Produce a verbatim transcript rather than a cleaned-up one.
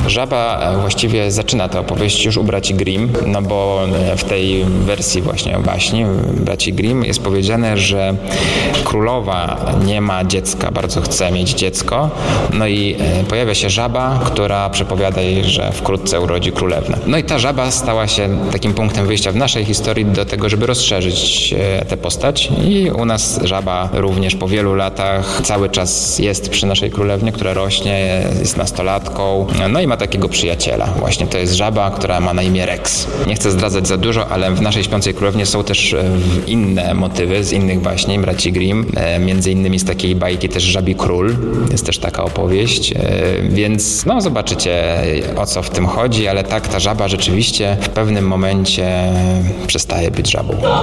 Żaba właściwie zaczyna tę opowieść już u braci Grimm, no bo w tej wersji właśnie baśni braci Grimm jest powiedziane, że królowa nie ma dziecka, bardzo chce mieć dziecko, no i pojawia się żaba, która przepowiada jej, że wkrótce urodzi królewnę. No i ta żaba stała się takim punktem wyjścia w naszej historii do tego, żeby rozszerzyć tę postać i u nas żaba również po wielu latach cały czas jest przy naszej królewnie, która rośnie, jest nastolatką, no i ma takiego przyjaciela. Właśnie to jest żaba, która ma na imię Rex. Nie chcę zdradzać za dużo, ale w naszej Śpiącej Królewnie są też inne motywy z innych baśni braci Grimm, między innymi z takiej bajki też Żabi Król, jest też taka opowieść, więc no zobaczycie, o co w tym chodzi, ale tak, ta żaba rzeczywiście w pewnym momencie przestaje być żabą.